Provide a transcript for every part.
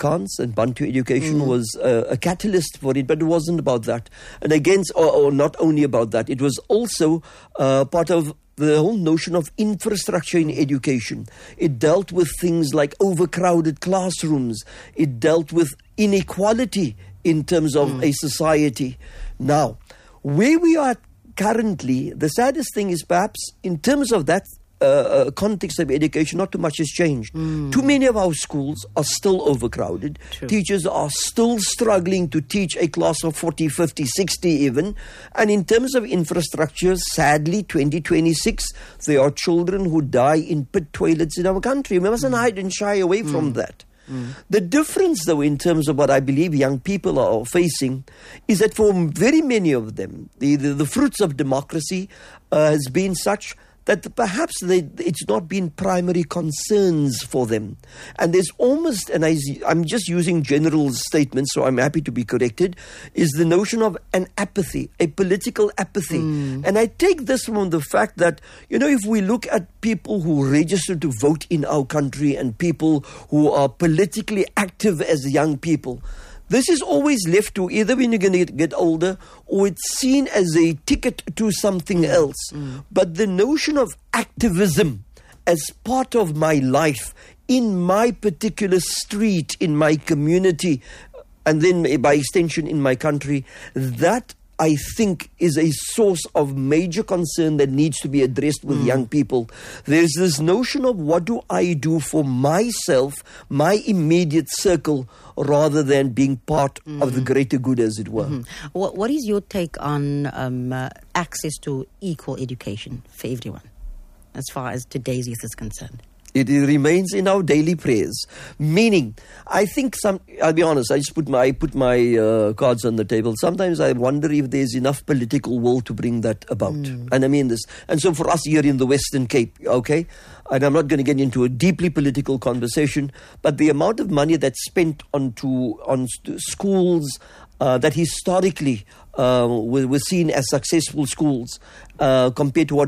Afrikaans and Bantu education was a catalyst for it, but it wasn't about that. And again, or not only about that, it was also part of the whole notion of infrastructure in education. It dealt with things like overcrowded classrooms. It dealt with inequality in terms of a society. Now, where we are currently, the saddest thing is perhaps in terms of that context of education, not too much has changed. Too many of our schools are still overcrowded. True. Teachers are still struggling to teach a class of 40, 50, 60 even. And in terms of infrastructure, sadly, 2026, there are children who die in pit toilets in our country. We mustn't hide and shy away from that. The difference, though, in terms of what I believe young people are facing is that for very many of them, the fruits of democracy has been such that perhaps it's not been primary concerns for them. And there's almost, and I'm just using general statements, so I'm happy to be corrected, is the notion of an apathy, a political apathy. And I take this from the fact that, if we look at people who register to vote in our country and people who are politically active as young people, this is always left to either when you're going to get older or it's seen as a ticket to something else. But the notion of activism as part of my life, in my particular street, in my community, and then by extension in my country, that I think is a source of major concern that needs to be addressed with young people. There's this notion of what do I do for myself, my immediate circle, rather than being part of the greater good, as it were. What is your take on access to equal education for everyone, as far as today's youth is concerned? It remains in our daily prayers. Meaning, I think I'll be honest, I just put my cards on the table. Sometimes I wonder if there's enough political will to bring that about. And I mean this. And so for us here in the Western Cape, okay, and I'm not going to get into a deeply political conversation, but the amount of money that's spent on schools that historically were seen as successful schools compared to what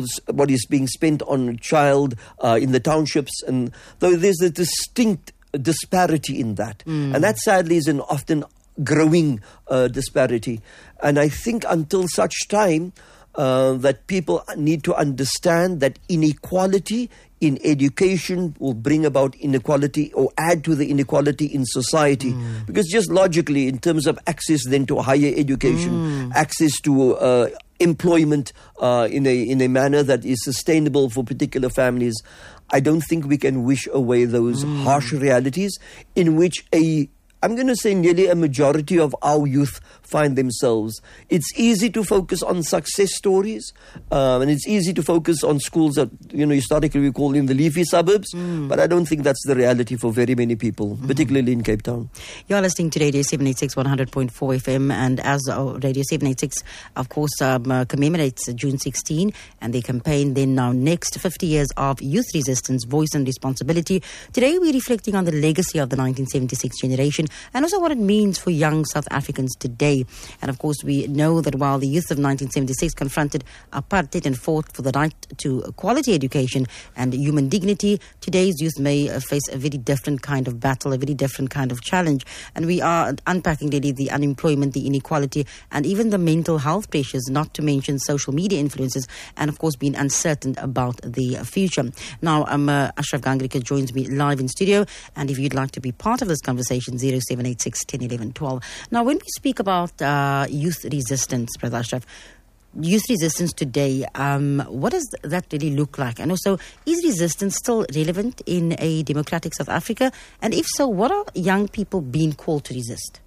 is being spent on a child in the townships, and though there's a distinct disparity in that, and that sadly is an often growing disparity. And I think until such time that people need to understand that inequality in education will bring about inequality or add to the inequality in society. Because just logically, in terms of access then to higher education, access to employment in a manner that is sustainable for particular families, I don't think we can wish away those harsh realities in which I'm going to say nearly a majority of our youth find themselves. It's easy to focus on success stories, and it's easy to focus on schools that, historically we call in the leafy suburbs, but I don't think that's the reality for very many people, particularly in Cape Town. You're listening to Radio 786 100.4 FM, and as Radio 786, of course, commemorates June 16 and their campaign then now next 50 years of youth resistance, voice and responsibility. Today we're reflecting on the legacy of the 1976 generation and also what it means for young South Africans today. And of course, we know that while the youth of 1976 confronted apartheid and fought for the right to quality education and human dignity, today's youth may face a very different kind of battle, a very different kind of challenge. And we are unpacking really the unemployment, the inequality, and even the mental health pressures, not to mention social media influences, and of course being uncertain about the future. Now, Ashraf Gangrika joins me live in studio, and if you'd like to be part of this conversation, 0786 10 11 12. Now, when we speak about youth resistance, Brother Ashraf, youth resistance today, what does that really look like? And also, is resistance still relevant in a democratic South Africa? And if so, what are young people being called to resist?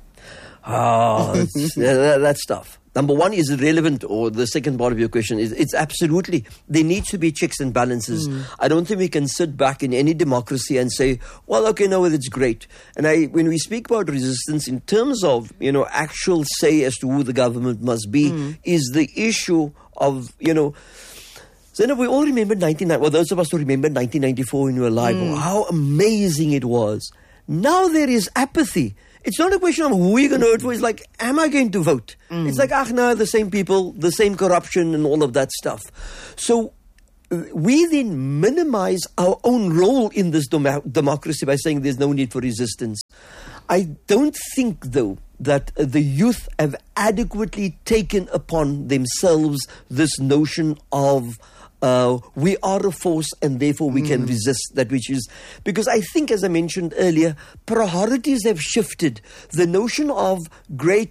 That's tough. Number one, is it relevant? Or the second part of your question is, it's absolutely. There needs to be checks and balances. I don't think we can sit back in any democracy and say, well, okay, no, it's great. And when we speak about resistance in terms of, actual say as to who the government must be, is the issue of, Zainab, we all remember those of us who remember 1994 when we were alive, how amazing it was. Now there is apathy. It's not a question of who you're going to vote for. It's like, am I going to vote? It's like, no, the same people, the same corruption and all of that stuff. So we then minimize our own role in this democracy by saying there's no need for resistance. I don't think, though, that the youth have adequately taken upon themselves this notion of we are a force and therefore we can resist that which is. Because I think, as I mentioned earlier, priorities have shifted. The notion of great,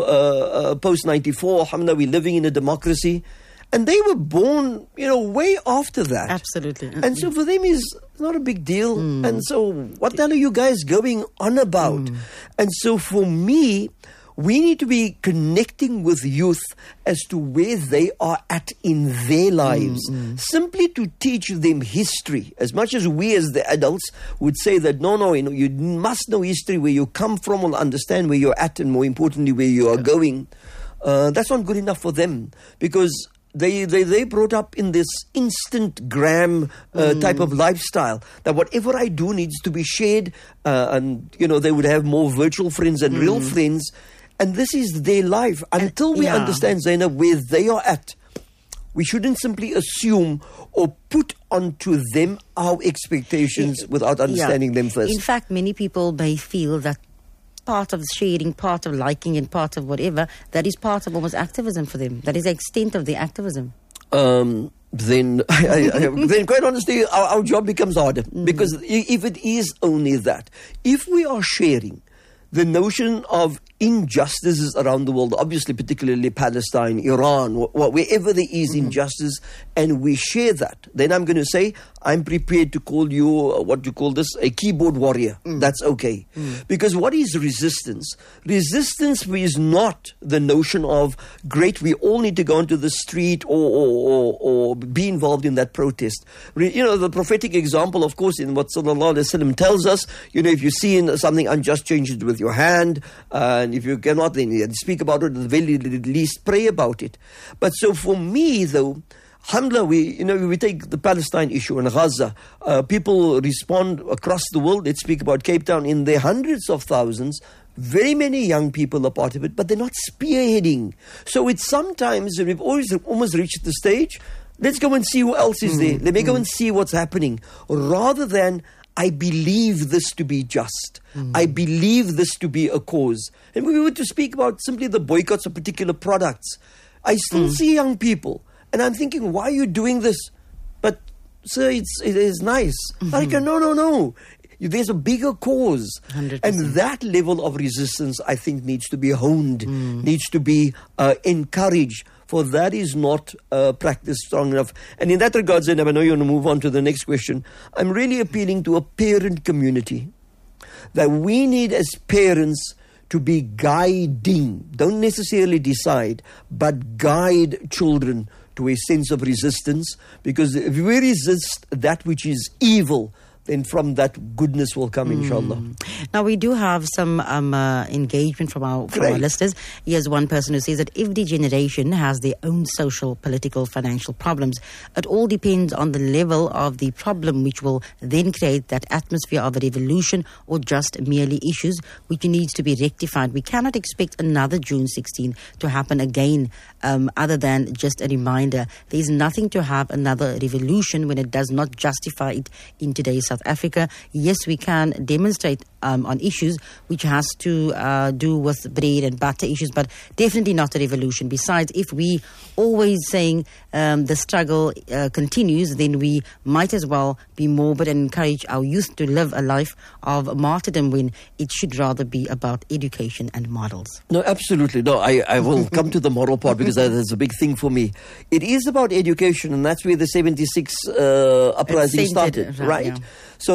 post-94, alhamdulillah, we're living in a democracy. And they were born, way after that. Absolutely. And so for them it's not a big deal. And so what the hell are you guys going on about? And so for me, we need to be connecting with youth as to where they are at in their lives. Simply to teach them history. As much as we as the adults would say that, no, you must know history, where you come from, and understand where you're at, and more importantly, where you are going. That's not good enough for them, because they brought up in this Instagram type of lifestyle, that whatever I do needs to be shared, and they would have more virtual friends than real friends, and this is their life. Until we understand, Zainab, where they are at, we shouldn't simply assume or put onto them our expectations without understanding them first. In fact, many people may feel that part of sharing, part of liking, and part of whatever, that is part of almost activism for them. That is the extent of the activism. Then quite honestly, our job becomes harder. Because if it is only that, if we are sharing the notion of injustices around the world, obviously particularly Palestine, Iran, wherever there is injustice, and we share that, then I'm going to say, I'm prepared to call you, a keyboard warrior. That's okay. Because what is resistance? Resistance is not the notion of, great, we all need to go into the street or be involved in that protest. The prophetic example, of course, in what Sallallahu Alaihi Wasallam tells us, if you see something unjust, change it with your hand, and if you cannot, then speak about it, at the very least pray about it. But so for me, though, alhamdulillah, we take the Palestine issue and Gaza. People respond across the world. Let's speak about Cape Town. In their hundreds of thousands, very many young people are part of it, but they're not spearheading. So it's sometimes, we've almost reached the stage, let's go and see who else is there. Let me go and see what's happening. Rather than, I believe this to be just. I believe this to be a cause. And we were to speak about simply the boycotts of particular products. I still see young people, and I'm thinking, why are you doing this? But, sir, it is nice. I go, no. There's a bigger cause. 100%. And that level of resistance, I think, needs to be honed, needs to be encouraged. For that is not practiced strong enough. And in that regard, Zainab, I know you want to move on to the next question. I'm really appealing to a parent community that we need as parents to be guiding, don't necessarily decide, but guide children to a sense of resistance. Because if we resist that which is evil, then from that goodness will come, inshallah. Now, we do have some engagement from our listeners. Here's one person who says that every generation has their own social, political, financial problems. It all depends on the level of the problem, which will then create that atmosphere of a revolution or just merely issues which needs to be rectified. We cannot expect another June 16 to happen again, other than just a reminder. There is nothing to have another revolution when it does not justify it in today's South Africa. Yes, we can demonstrate on issues which has to do with bread and butter issues, but definitely not a revolution. Besides, if we always saying the struggle continues, then we might as well be morbid and encourage our youth to live a life of martyrdom when it should rather be about education and models. No, absolutely. No, I will come to the moral part because that's a big thing for me. It is about education, and that's where the 76 uprising started, right? Yeah. So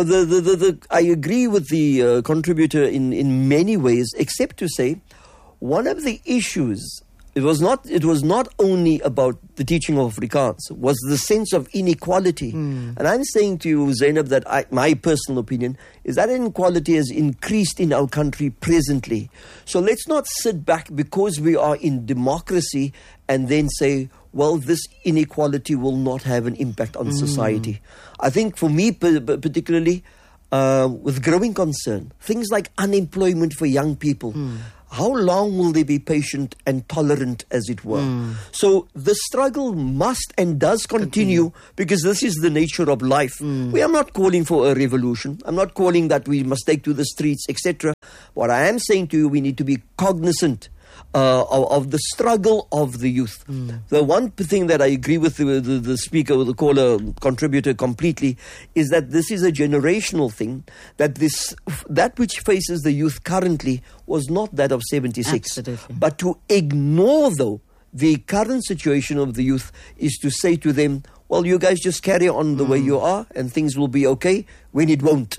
I agree with the contributor in many ways, except to say one of the issues, it was not only about the teaching of Afrikaans, was the sense of inequality. And I'm saying to you, Zainab, that my personal opinion is that inequality has increased in our country presently. So let's not sit back because we are in democracy and then say, well, this inequality will not have an impact on society. I think for me particularly, with growing concern. Things like unemployment for young people. How long will they be patient and tolerant, as it were? So the struggle must and does continue because this is the nature of life. We are not calling for a revolution. I'm not calling that we must take to the streets, etc. What I am saying to you, we need to be cognizant of the struggle of the youth. The one thing that I agree with the speaker, the caller, contributor completely, is that this is a generational thing, that which faces the youth currently was not that of 76. Absolutely. But to ignore, though, the current situation of the youth is to say to them, well, you guys just carry on the way you are and things will be okay, when it won't.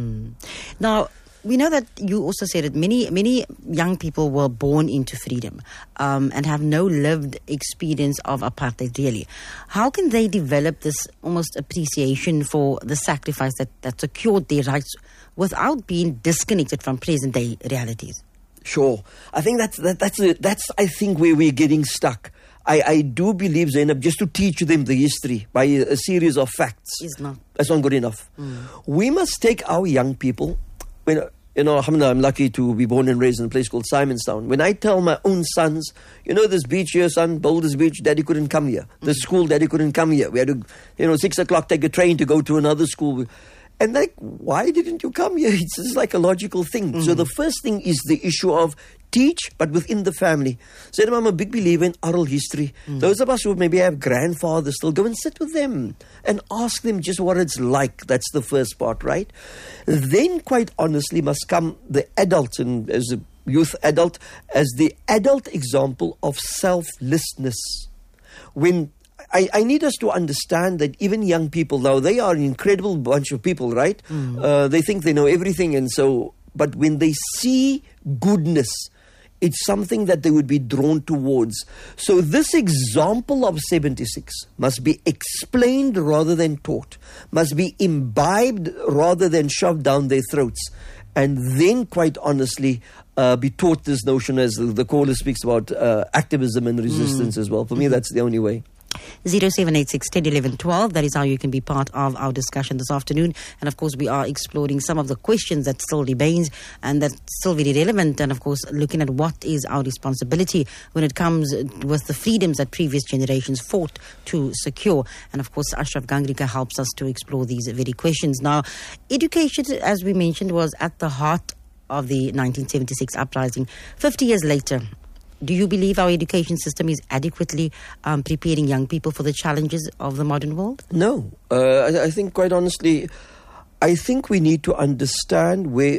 Now, we know that you also said that many young people were born into freedom and have no lived experience of apartheid, really. How can they develop this almost appreciation for the sacrifice that secured their rights without being disconnected from present-day realities? Sure. I think that's I think where we're getting stuck. I do believe, Zainab, just to teach them the history by a series of facts. That's not good enough. We must take our young people. Alhamdulillah, I'm lucky to be born and raised in a place called Simonstown. When I tell my own sons, this beach here, son, Boulders Beach, Daddy couldn't come here. The school, Daddy couldn't come here. We had to, 6 o'clock, take a train to go to another school. And why didn't you come here? It's just like a logical thing. So the first thing is the issue of teach, but within the family. So I'm a big believer in oral history. Those of us who maybe have grandfathers still, go and sit with them and ask them just what it's like. That's the first part, right? Then, quite honestly, must come the adult, and as a youth adult, as the adult example of selflessness. When I need us to understand that even young people now, they are an incredible bunch of people, right? They think they know everything, and so, but when they see goodness, it's something that they would be drawn towards. So this example of 76 must be explained rather than taught, must be imbibed rather than shoved down their throats, and then, quite honestly, be taught this notion, as the caller speaks about, activism and resistance as well. For me, that's the only way. 0786 10 11 12. That is how you can be part of our discussion this afternoon. And of course, we are exploring some of the questions that still remains and that's still very relevant. And of course, looking at what is our responsibility when it comes with the freedoms that previous generations fought to secure. And of course, Ashraf Gangrika helps us to explore these very questions. Now, education, as we mentioned, was at the heart of the 1976 uprising. 50 years later, do you believe our education system is adequately preparing young people for the challenges of the modern world? No. I think, quite honestly, I think we need to understand where...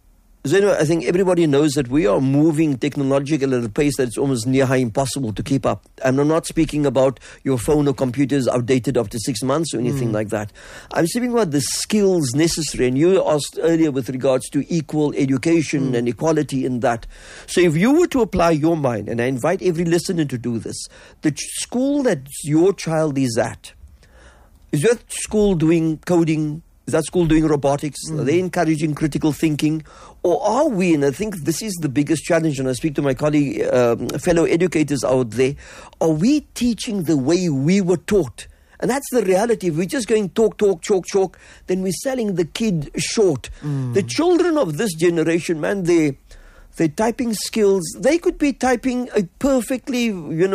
I think everybody knows that we are moving technologically at a pace that's almost near impossible to keep up. And I'm not speaking about your phone or computer is outdated after 6 months or anything like that. I'm speaking about the skills necessary. And you asked earlier with regards to equal education and equality in that. So if you were to apply your mind, and I invite every listener to do this, the school that your child is at, is that school doing coding? Is that school doing robotics? Are they encouraging critical thinking? Or are we, and I think this is the biggest challenge, and I speak to my colleague, fellow educators out there, are we teaching the way we were taught? And that's the reality. If we're just going talk, chalk, then we're selling the kid short. The children of this generation, man, their typing skills, they could be typing a perfectly,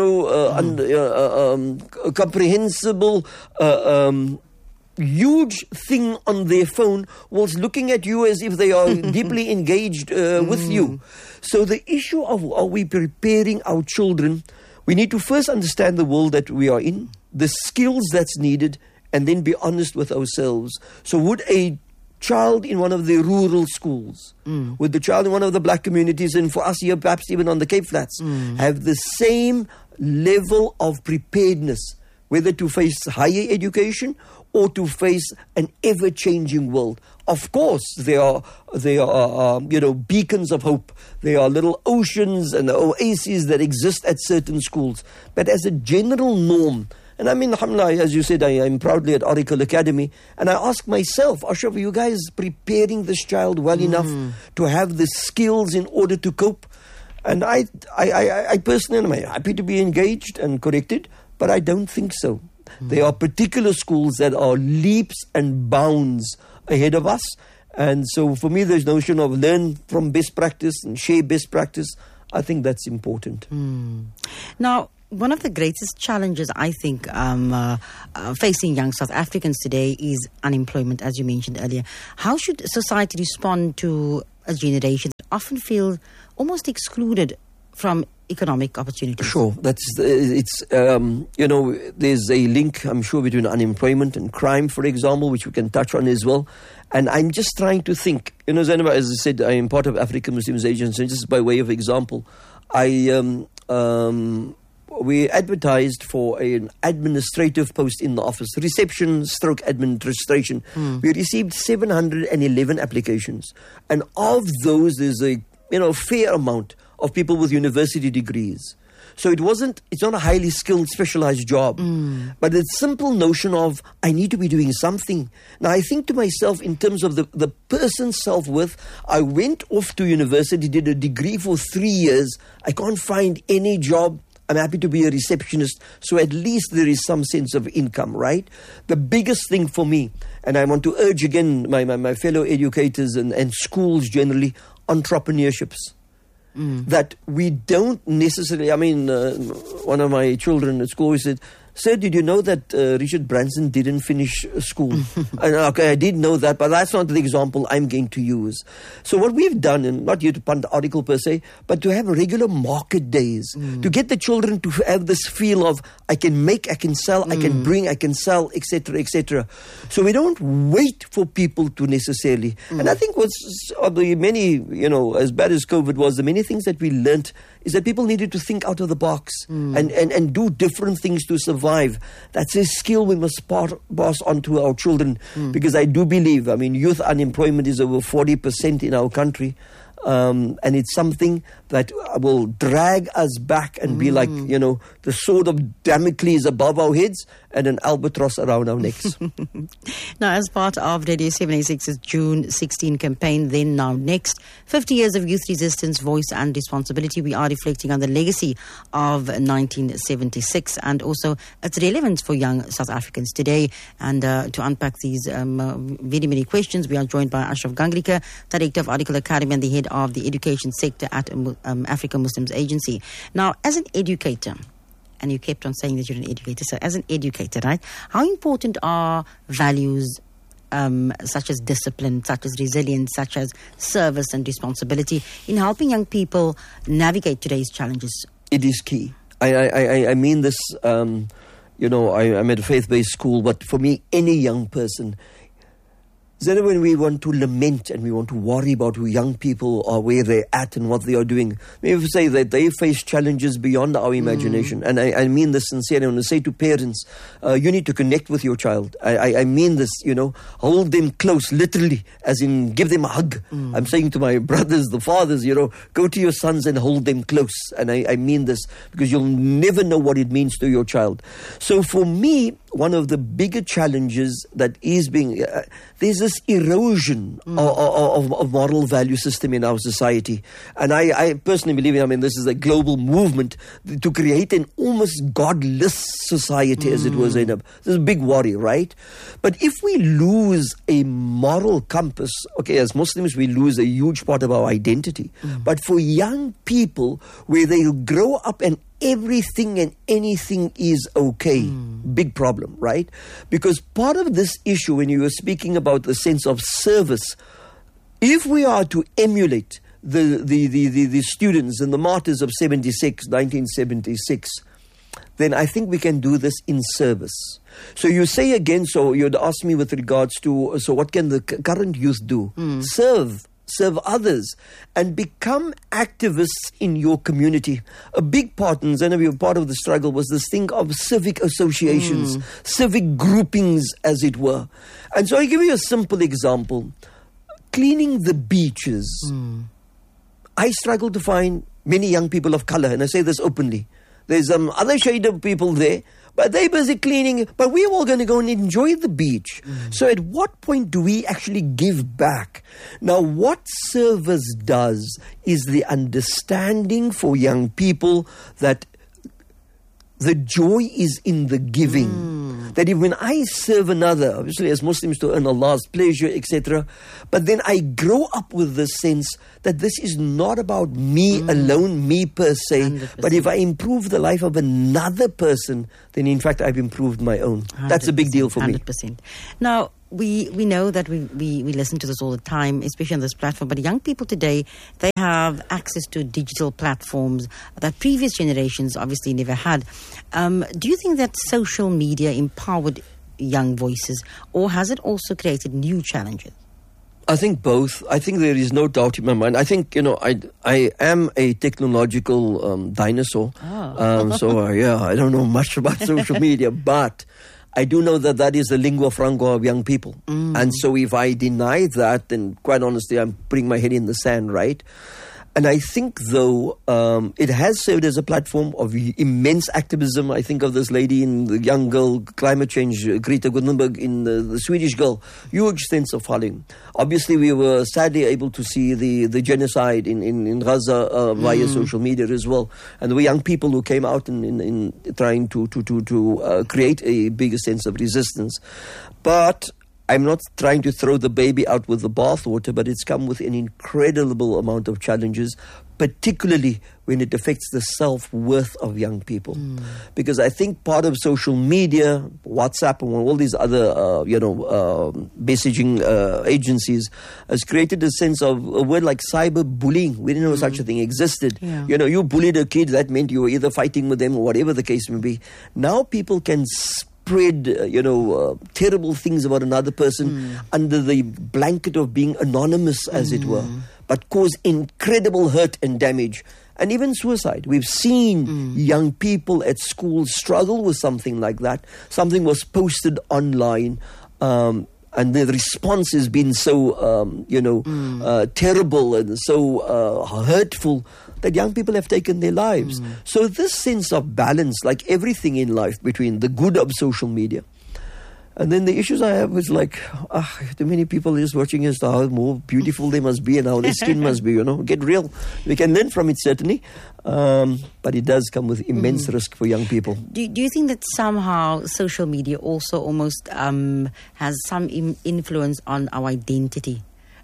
comprehensible, huge thing on their phone whilst looking at you as if they are deeply engaged with you. So the issue of are we preparing our children, we need to first understand the world that we are in, the skills that's needed, and then be honest with ourselves. So would a child in one of the rural schools, would the child in one of the black communities, and for us here perhaps even on the Cape Flats, have the same level of preparedness, whether to face higher education or to face an ever-changing world? Of course, there are beacons of hope. There are little oceans and oases that exist at certain schools. But as a general norm, and I mean, alhamdulillah, as you said, I am proudly at Oracle Academy, and I ask myself, Ashraf, are you guys preparing this child well enough to have the skills in order to cope? And I personally am happy to be engaged and corrected, but I don't think so. There are particular schools that are leaps and bounds ahead of us, And so for me, this notion of learn from best practice and share best practice, I think that's important. Now, one of the greatest challenges, I think, facing young South Africans today is unemployment, as you mentioned earlier. How should society respond to a generation that often feels almost excluded from economic opportunities? Sure, there's a link, I'm sure, between unemployment and crime, for example, which we can touch on as well. And I'm just trying to think, Zainab, as I said, I am part of African Muslims Agency, just by way of example, we advertised for an administrative post in the office, reception/administration. We received 711 applications, and of those, there's a fair amount of people with university degrees. So it's not a highly skilled, specialized job, but the simple notion of, I need to be doing something. Now, I think to myself, in terms of the person's self-worth, I went off to university, did a degree for 3 years. I can't find any job. I'm happy to be a receptionist, so at least there is some sense of income, right? The biggest thing for me, and I want to urge again my fellow educators and schools generally, entrepreneurships. That we don't necessarily, one of my children at school said, "Sir, did you know that Richard Branson didn't finish school?" And, okay, I did know that, but that's not the example I'm going to use. So what we've done, and not here to punt the article per se, but to have regular market days, to get the children to have this feel of, I can make, I can sell, I can bring, I can sell, etc., etc. So we don't wait for people to necessarily. And I think what's the many, as bad as COVID was, the many things that we learnt is that people needed to think out of the box and do different things to survive. That's a skill we must pass on to our children, because I do believe, youth unemployment is over 40% in our country. And it's something that will drag us back and be like, the sword of Damocles above our heads and an albatross around our necks. Now, as part of Radio 786's June 16 campaign, Then, Now, Next, 50 years of youth resistance, voice and responsibility, we are reflecting on the legacy of 1976 and also its relevance for young South Africans today. And to unpack these very many questions, we are joined by Ashraf Ganglekar, Director of Article Academy and the Head of the Education Sector at African Muslims Agency. Now, as an educator, and you kept on saying that you're an educator, so as an educator, right, how important are values such as discipline, such as resilience, such as service and responsibility in helping young people navigate today's challenges? It is key. I mean this, I'm at a faith-based school, but for me, any young person, when we want to lament and we want to worry about who young people are, where they're at and what they are doing, maybe say that they face challenges beyond our imagination. And I mean this sincerely. I want to say to parents, you need to connect with your child. I mean this, hold them close, literally, as in give them a hug. I'm saying to my brothers, the fathers, go to your sons and hold them close. And I mean this because you'll never know what it means to your child. So for me, one of the bigger challenges that is being, there's this erosion of moral value system in our society. And I personally believe, this is a global movement to create an almost godless society, as it was. This is a big worry, right? But if we lose a moral compass, okay, as Muslims, we lose a huge part of our identity. But for young people, where they'll grow up and everything and anything is okay. Big problem, right? Because part of this issue, when you were speaking about the sense of service, if we are to emulate the students and the martyrs of 1976, then I think we can do this in service. So you say again, so you'd ask me with regards to, so what can the current youth do? Serve others, and become activists in your community. A big part, and Zainab, part of the struggle was this thing of civic associations, civic groupings, as it were. And so I give you a simple example. Cleaning the beaches. I struggle to find many young people of color, and I say this openly. There's some other shade of people there, but they're busy cleaning, but we're all going to go and enjoy the beach. So at what point do we actually give back? Now, what service does is the understanding for young people that the joy is in the giving. That if when I serve another, obviously as Muslims to earn Allah's pleasure, etc., but then I grow up with the sense that this is not about me alone, me per se, 100%. but if I improve the life of another person, then in fact I've improved my own. That's a big deal for me. 100%. Now, we know that we listen to this all the time, especially on this platform, but young people today, they have access to digital platforms that previous generations obviously never had. Do you think that social media empowered young voices, or has it also created new challenges? I think both. I think there is no doubt in my mind. I think, I am a technological dinosaur. So I don't know much about social media, but I do know that is the lingua franca of young people. And so if I deny that, then quite honestly, I'm putting my head in the sand, right? And I think, though, it has served as a platform of immense activism. I think of this lady in the young girl, climate change, Greta Thunberg, in the Swedish girl. Huge sense of following. Obviously, we were sadly able to see the genocide in Gaza via social media as well. And there were young people who came out in trying to create a bigger sense of resistance. But I'm not trying to throw the baby out with the bathwater, but it's come with an incredible amount of challenges, particularly when it affects the self-worth of young people. Because I think part of social media, WhatsApp and all these other, messaging agencies has created a sense of a word like cyberbullying. We didn't know such a thing existed. Yeah. You bullied a kid, that meant you were either fighting with them or whatever the case may be. Now people can spread, terrible things about another person under the blanket of being anonymous, as it were, but cause incredible hurt and damage. And even suicide. We've seen young people at school struggle with something like that. Something was posted online, and the response has been so, terrible and so hurtful that young people have taken their lives. So this sense of balance, like everything in life, between the good of social media and then the issues I have is like, too many people just watching us, how more beautiful they must be and how their skin must be, Get real. We can learn from it, certainly. But it does come with immense risk for young people. Do you think that somehow social media also almost has some influence on our identity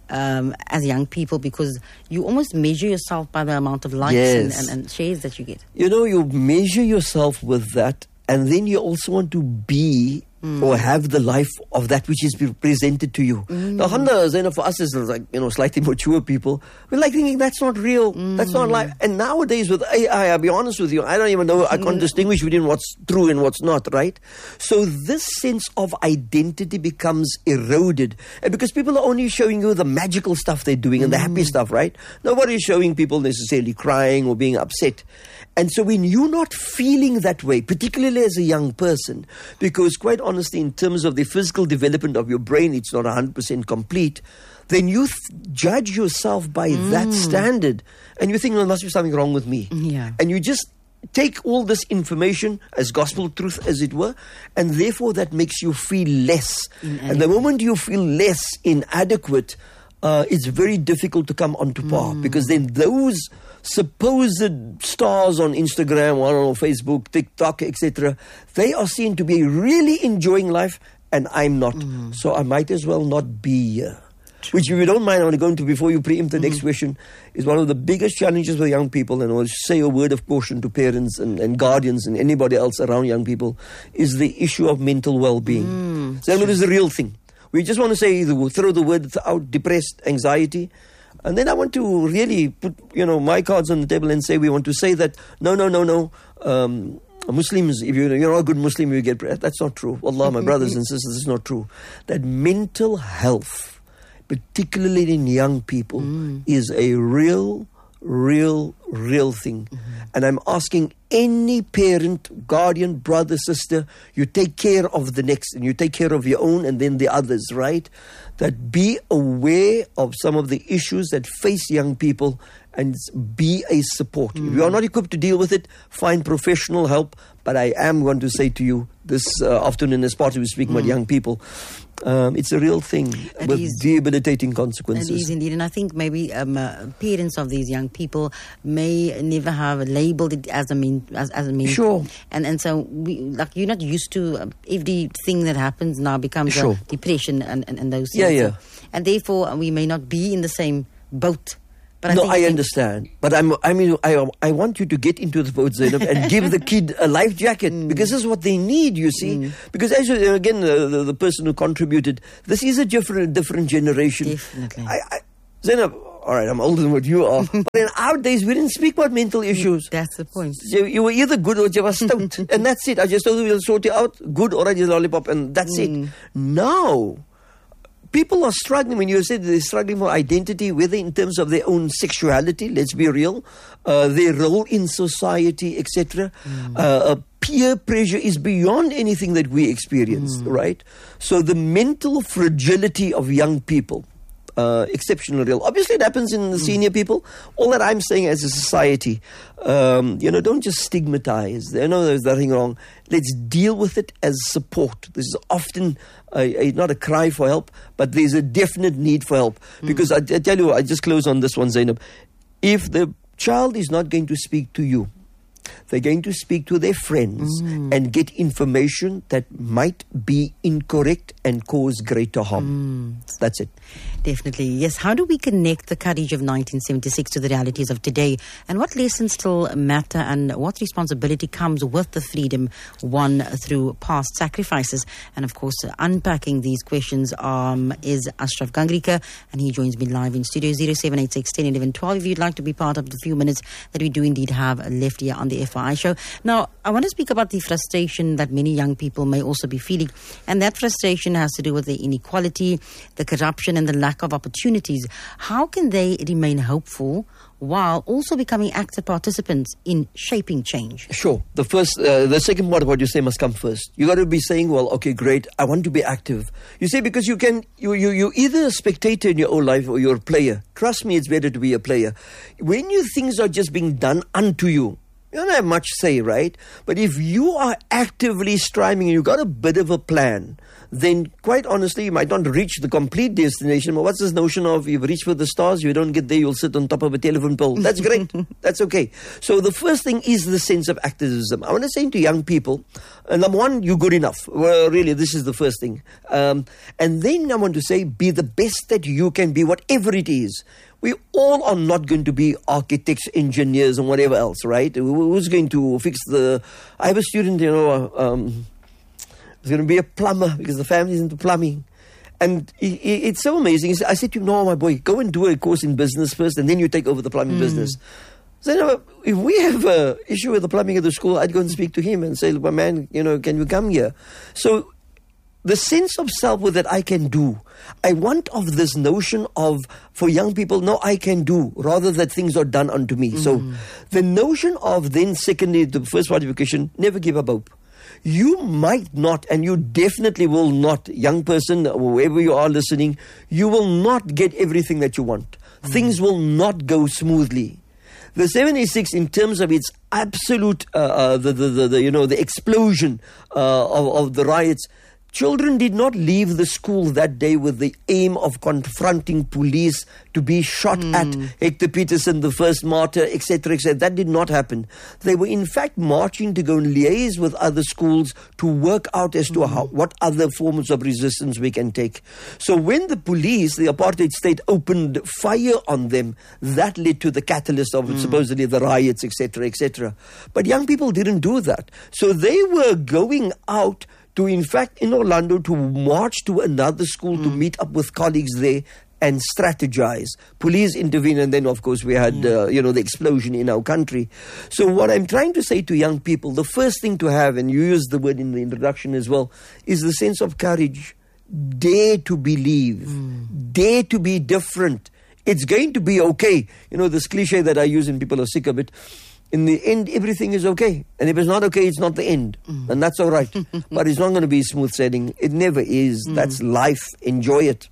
as young people, because you almost measure yourself by the amount of likes and shares that you get? You measure yourself with that, and then you also want to be or have the life of that which is presented to you. Now, alhamdulillah, for us as slightly mature people, we're like thinking that's not real, that's not life. And nowadays with AI, I'll be honest with you, I don't even know, I can't distinguish between what's true and what's not, right? So this sense of identity becomes eroded, and because people are only showing you the magical stuff they're doing and the happy stuff, right? Nobody's showing people necessarily crying or being upset. And so when you're not feeling that way, particularly as a young person, because quite honestly, in terms of the physical development of your brain, it's not 100% complete, then you judge yourself by that standard. And you think, there must be something wrong with me. Yeah. And you just take all this information as gospel truth, as it were, and therefore that makes you feel less. And the moment you feel less inadequate, it's very difficult to come onto par, because then those supposed stars on Instagram, or Facebook, TikTok, etc., they are seen to be really enjoying life, and I'm not. So I might as well not be here. Which, if you don't mind, I want to go into, before you preempt the next question, is one of the biggest challenges with young people, and I'll say a word of caution to parents and guardians and anybody else around young people, is the issue of mental well-being. So that is the real thing. We just want to say, throw the word out, depressed, anxiety. And then I want to really put, my cards on the table and say, we want to say that, no. Muslims, if you're not a good Muslim, you get... That's not true. Wallah, my brothers and sisters, it's not true. That mental health, particularly in young people, is a real thing. And I'm asking any parent, guardian, brother, sister, you take care of the next, and you take care of your own and then the others, right? That be aware of some of the issues that face young people and be a support. If you are not equipped to deal with it, find professional help. But I am going to say to you this afternoon, as part of speaking about young people, It's a real thing with debilitating consequences. It is indeed, and I think maybe parents of these young people may never have labelled it as a mean. Sure. And so you're not used to everything that happens now becomes a depression and those things. Yeah. And therefore we may not be in the same boat. But I understand. But I want you to get into the boat, Zainab, and give the kid a life jacket because this is what they need, you see. Because as again, the person who contributed, this is a different generation. Definitely. Zainab, all right, I'm older than what you are. But in our days, we didn't speak about mental issues. That's the point. You were either good or you were stout. And that's it. I just told you we'll sort you out. Good or I just lollipop. And that's it. Now, people are struggling. When you said they're struggling for identity, whether in terms of their own sexuality, let's be real, their role in society, etc. Peer pressure is beyond anything that we experience, right? So the mental fragility of young people, exceptionally real. Obviously, it happens in the senior people. All that I'm saying as a society, don't just stigmatize. I know there's nothing wrong. Let's deal with it as support. This is often not a cry for help, but there's a definite need for help. Because I tell you, I just close on this one, Zainab. If the child is not going to speak to you, they're going to speak to their friends and get information that might be incorrect and cause greater harm. That's it. Definitely. Yes. How do we connect the courage of 1976 to the realities of today? And what lessons still matter? And what responsibility comes with the freedom won through past sacrifices? And of course, unpacking these questions is Ashraf Gangrika, and he joins me live in studio 0786 10 11 12. If you'd like to be part of the few minutes that we do indeed have left here on the FYI show. Now, I want to speak about the frustration that many young people may also be feeling. And that frustration has to do with the inequality, the corruption, and the lack of opportunities. How can they remain hopeful while also becoming active participants in shaping change? Sure. The second part of what you say must come first. You got to be saying, well, okay, great, I want to be active. You say, because you're either a spectator in your own life or you're a player. Trust me, it's better to be a player. When things are just being done unto you, you don't have much say, right? But if you are actively striving and you've got a bit of a plan, then quite honestly, you might not reach the complete destination. But what's this notion of you've reached for the stars, you don't get there, you'll sit on top of a telephone pole? That's great. That's okay. So the first thing is the sense of activism. I want to say to young people, number one, you're good enough. Well, really, this is the first thing. And then I want to say, be the best that you can be, whatever it is. We all are not going to be architects, engineers, and whatever else, right? Who's going to fix I have a student, who's going to be a plumber because the family's into plumbing. And it's so amazing. I said to him, no, my boy, go and do a course in business first, and then you take over the plumbing business. So if we have an issue with the plumbing at the school, I'd go and speak to him and say, look, my man, can you come here? So the sense of self that I can do. I want of this notion of, for young people, no, I can do, rather that things are done unto me. So the notion of then, secondly, the first part of your question, never give up hope. You might not, and you definitely will not, young person, whoever you are listening, you will not get everything that you want. Things will not go smoothly. The 76, in terms of its absolute, the explosion of the riots, children did not leave the school that day with the aim of confronting police to be shot at. Hector Peterson, the first martyr, etc., etc. That did not happen. They were in fact marching to go and liaise with other schools to work out as to what other forms of resistance we can take. So when the police, the apartheid state, opened fire on them, that led to the catalyst of supposedly the riots, etc., etc. But young people didn't do that. So they were going out to, in fact, in Orlando, to march to another school to meet up with colleagues there and strategize. Police intervened, and then, of course, we had, the explosion in our country. So what I'm trying to say to young people, the first thing to have, and you used the word in the introduction as well, is the sense of courage. Dare to believe. Dare to be different. It's going to be okay. This cliche that I use and people are sick of it. In the end, everything is okay. And if it's not okay, it's not the end. And that's all right. But it's not going to be smooth sailing. It never is. That's life. Enjoy it.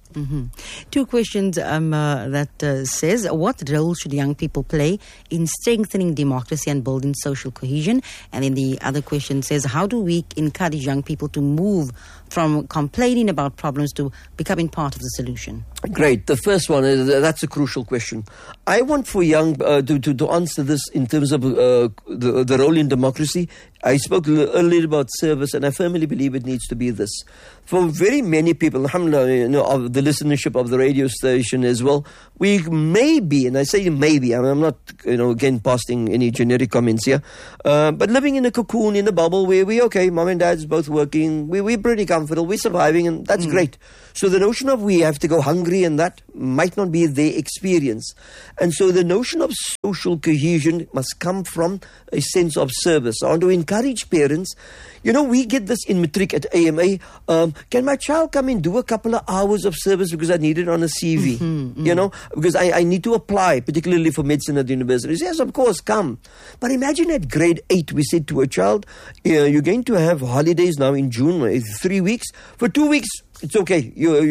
Two questions that says, what role should young people play in strengthening democracy and building social cohesion? And then the other question says, how do we encourage young people to move from complaining about problems to becoming part of the solution? Great. The first one, that's a crucial question. I want for young to answer this in terms of the role in democracy. I spoke earlier about service, and I firmly believe it needs to be this. For very many people, alhamdulillah, of the listenership of the radio station as well, we may be, and I say maybe, I'm not, again, passing any generic comments here, but living in a cocoon, in a bubble where mom and dad's both working, we're pretty comfortable, we're surviving, and that's great. So the notion of we have to go hungry and that might not be their experience. And so the notion of social cohesion must come from a sense of service. I want to encourage parents. We get this in matric at AMA. Can my child come and do a couple of hours of service because I need it on a CV? Because I need to apply, particularly for medicine at the universities. Yes, of course, come. But imagine at grade 8, we said to a child, you're going to have holidays now in June, 3 weeks. For 2 weeks, it's okay.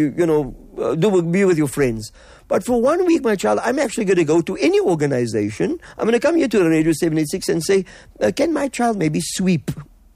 Be with your friends. But for 1 week, my child, I'm actually going to go to any organization. I'm going to come here to Radio 786 and say, can my child maybe sweep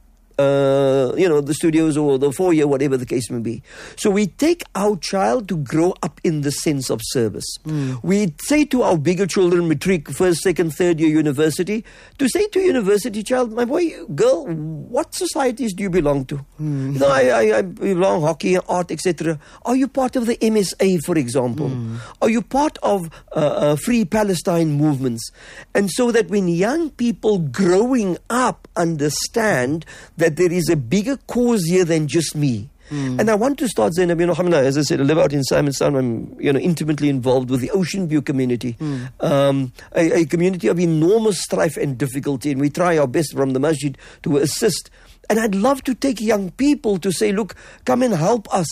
the studios or the foyer, whatever the case may be. So we take our child to grow up in the sense of service. We say to our bigger children, matric, first, second, third year university, to say to university child, my boy, girl, what societies do you belong to? I belong hockey, art, etc. Are you part of the MSA, for example? Are you part of Free Palestine movements? And so that when young people growing up understand that there is a bigger cause here than just me. And I want to start, Zainab, alhamdulillah, as I said, I live out in Simonstown. I'm, intimately involved with the Ocean View community, a community of enormous strife and difficulty, and we try our best from the masjid to assist. And I'd love to take young people to say, look, come and help us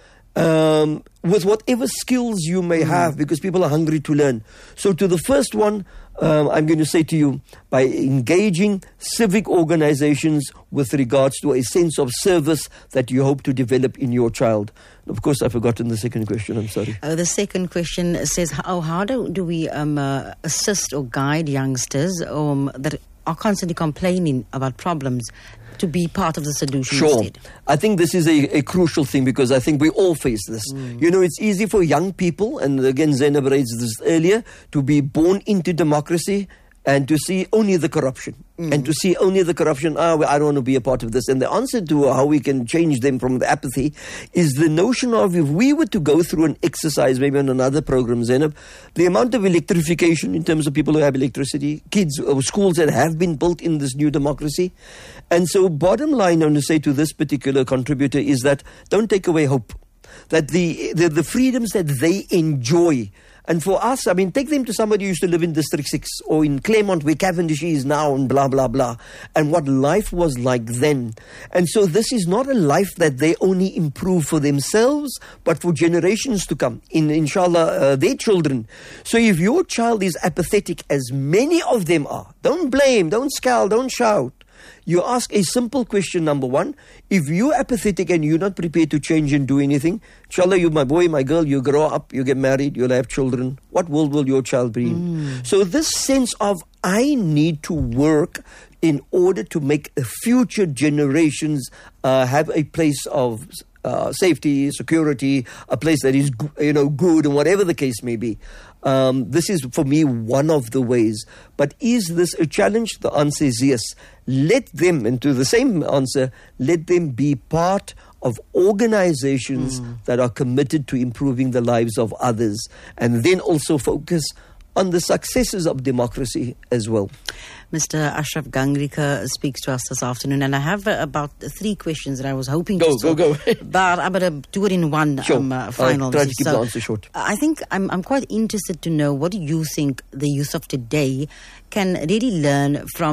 with whatever skills you may have, because people are hungry to learn. So to the first one, I'm going to say to you, by engaging civic organizations with regards to a sense of service that you hope to develop in your child. Of course, I've forgotten the second question. I'm sorry. The second question says, how do we assist or guide youngsters that are constantly complaining about problems to be part of the solution instead? I think this is a crucial thing, because I think we all face this. It's easy for young people, and again Zainab raised this earlier, to be born into democracy and to see only the corruption. And to see only the corruption, I don't want to be a part of this. And the answer to how we can change them from the apathy is the notion of, if we were to go through an exercise, maybe on another program, Zainab, the amount of electrification in terms of people who have electricity, kids, schools that have been built in this new democracy. And so bottom line, I want to say to this particular contributor is that don't take away hope. That the freedoms that they enjoy. And for us, take them to somebody who used to live in District 6 or in Claremont where Cavendish is now and blah, blah, blah. And what life was like then. And so this is not a life that they only improve for themselves, but for generations to come, inshallah, their children. So if your child is apathetic, as many of them are, don't blame, don't scowl, don't shout. You ask a simple question, number one. If you're apathetic and you're not prepared to change and do anything, inshallah, you, my boy, my girl, you grow up, you get married, you'll have children. What world will your child be in? So this sense of, I need to work in order to make future generations have a place of safety, security, a place that is good, and whatever the case may be. This is, for me, one of the ways. But is this a challenge? The answer is yes. Let them, and to the same answer, let them be part of organizations that are committed to improving the lives of others, and then also focus on the successes of democracy as well. Mr. Ashraf Gangriker speaks to us this afternoon, and I have about 3 questions that I was hoping to go. But I'm going to do it in one final. I'll try to keep the answer short. I think I'm quite interested to know, what do you think the youth of today can really learn from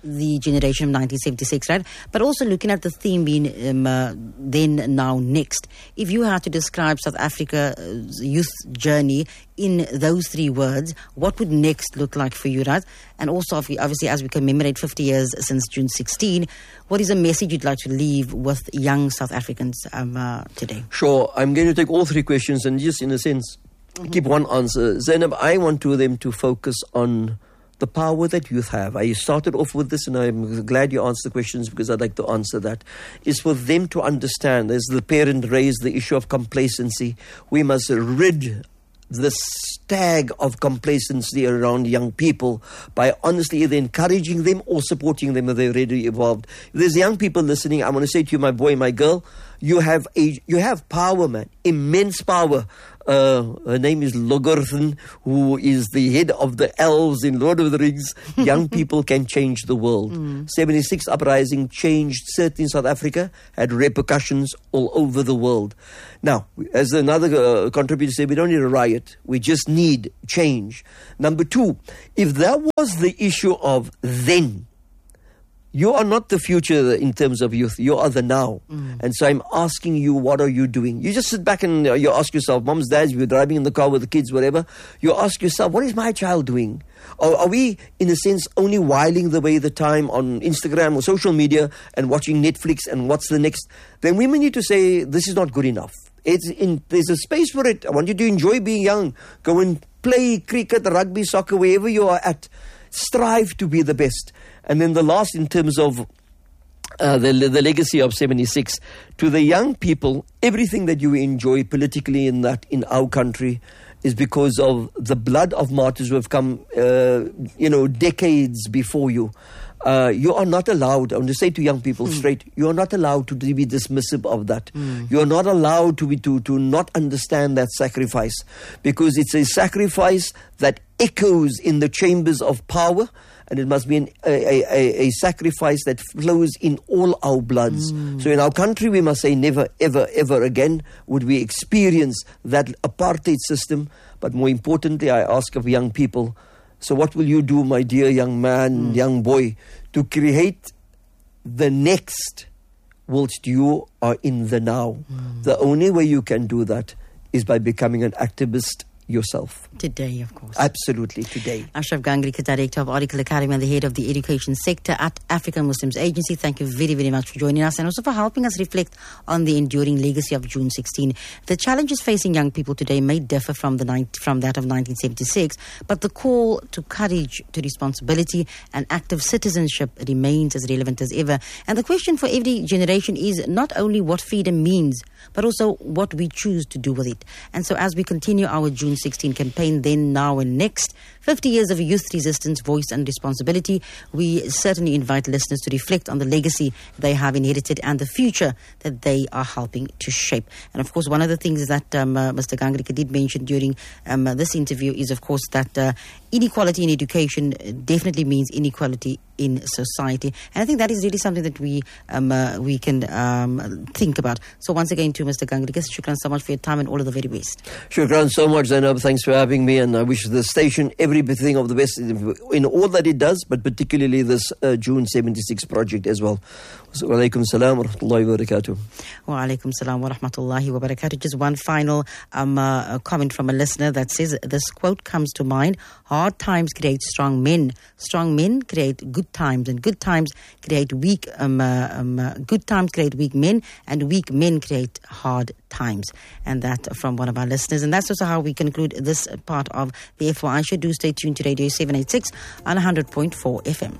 the generation of 1976, right? But also looking at the theme being then, now, next. If you had to describe South Africa's youth journey in those 3 words, what would next look like for you, right? And also, obviously, as we commemorate 50 years since June 16, what is a message you'd like to leave with young South Africans today? Sure. I'm going to take all 3 questions and just, in a sense, keep one answer. Zainab, I want them to focus on the power that youth have. I started off with this, and I'm glad you answered the questions because I'd like to answer that. Is for them to understand, as the parent raised the issue of complacency, we must rid the stag of complacency around young people by honestly either encouraging them or supporting them if they're already evolved. If there's young people listening, I want to say to you, my boy, my girl, you have power, man, immense power. Her name is Logorthen, who is the head of the elves in Lord of the Rings. Young people can change the world. 76 uprising changed, certainly in South Africa, had repercussions all over the world. Now, as another contributor said, we don't need a riot. We just need change. Number 2, if that was the issue of then, you are not the future in terms of youth. You are the now. And so I'm asking you, what are you doing? You just sit back and you ask yourself, moms, dads, you're driving in the car with the kids, whatever. You ask yourself, what is my child doing? Or are we, in a sense, only whiling away the time on Instagram or social media and watching Netflix and what's the next? Then women need to say, this is not good enough. There's a space for it. I want you to enjoy being young. Go and play cricket, rugby, soccer, wherever you are at. Strive to be the best. And then the last, in terms of the legacy of 76, to the young people, everything that you enjoy politically in our country is because of the blood of martyrs who have come, decades before you. You are not allowed, I want to say to young people straight, you are not allowed to be dismissive of that. You are not allowed to not understand that sacrifice, because it's a sacrifice that echoes in the chambers of power, and it must be a sacrifice that flows in all our bloods. So in our country, we must say never, ever, ever again would we experience that apartheid system. But more importantly, I ask of young people, so what will you do, my dear young man, young boy, to create the next whilst you are in the now? The only way you can do that is by becoming an activist yourself. Today, of course. Absolutely, today. Ashraf Gangarikar, Director of Article Academy and the Head of the Education Sector at African Muslims Agency. Thank you very, very much for joining us and also for helping us reflect on the enduring legacy of June 16. The challenges facing young people today may differ from that of 1976, but the call to courage, to responsibility and active citizenship remains as relevant as ever. And the question for every generation is not only what freedom means, but also what we choose to do with it. And so as we continue our June 16 campaign, then, now and next, 50 years of youth resistance, voice and responsibility, we certainly invite listeners to reflect on the legacy they have inherited and the future that they are helping to shape. And of course, one of the things that Mr. Gangarikar did mention during this interview is, of course, that inequality in education definitely means inequality in society. And I think that is really something that we can think about. So once again, to Mr. Gangarikar, shukran so much for your time and all of the very best. Shukran so much, Zainab. Thanks for having me, and I wish the station everything of the best in all that it does, but particularly this June 76 project as well. So, wa alaikum salam wa rahmatullahi wa barakatuh. Wa alaikum salam wa rahmatullahi wa barakatuh. Just one final comment from a listener that says, this quote comes to mind: hard times create strong men create good times, and good times create weak men, and weak men create hard times. And that from one of our listeners. And that's also how we conclude this part of the FYI show. Do stay tuned to Radio 786 on 100.4 FM.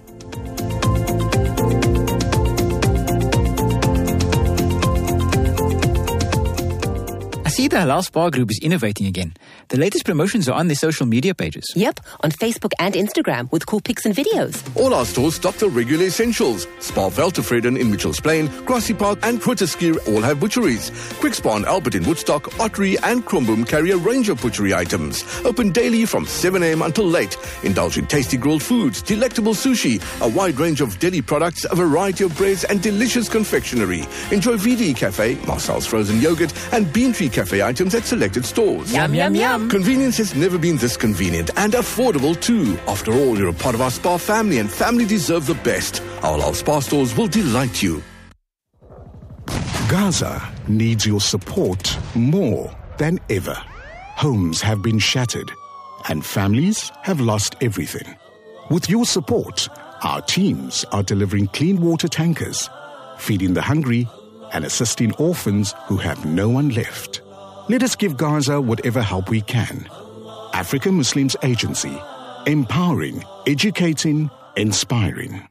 I see the Halal Spa Group is innovating again. The latest promotions are on their social media pages. Yep, on Facebook and Instagram with cool pics and videos. All our stores stock the regular essentials. Spa Veltevreden in Mitchells Plain, Grassy Park and Grooteskier all have butcheries. Quick Spa and Albert in Woodstock, Ottery and Kromboom carry a range of butchery items. Open daily from 7 a.m. until late. Indulge in tasty grilled foods, delectable sushi, a wide range of deli products, a variety of breads and delicious confectionery. Enjoy VD Cafe, Marcel's Frozen Yogurt and Bean Tree Cafe buffet items at selected stores. Yum, yum, yum. Convenience has never been this convenient and affordable too. After all, you're a part of our Spar family and family deserve the best. Our Love Spar stores will delight you. Gaza needs your support more than ever. Homes have been shattered and families have lost everything. With your support, our teams are delivering clean water tankers, feeding the hungry and assisting orphans who have no one left. Let us give Gaza whatever help we can. African Muslims Agency, empowering, educating, inspiring.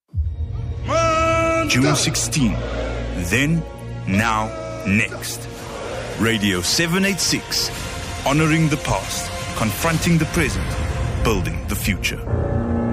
June 16. Then, now, next. Radio 786. Honoring the past, confronting the present, building the future.